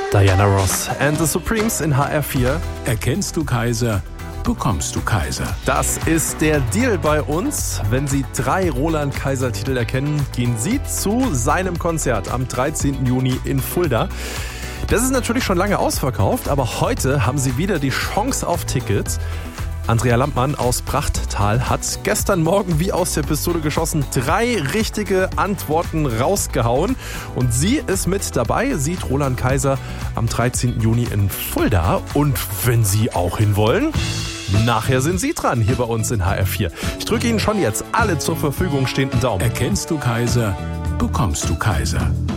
Diana Ross and the Supremes in HR4. Erkennst du Kaiser, bekommst du Kaiser. Das ist der Deal bei uns. Wenn Sie 3 Roland-Kaiser-Titel erkennen, gehen Sie zu seinem Konzert am 13. Juni in Fulda. Das ist natürlich schon lange ausverkauft, aber heute haben Sie wieder die Chance auf Tickets. Andrea Lampmann aus Prachttal hat gestern Morgen wie aus der Pistole geschossen 3 richtige Antworten rausgehauen. Und sie ist mit dabei, sieht Roland Kaiser am 13. Juni in Fulda. Und wenn Sie auch hinwollen, nachher sind Sie dran hier bei uns in HR4. Ich drücke Ihnen schon jetzt alle zur Verfügung stehenden Daumen. Erkennst du Kaiser, bekommst du Kaiser.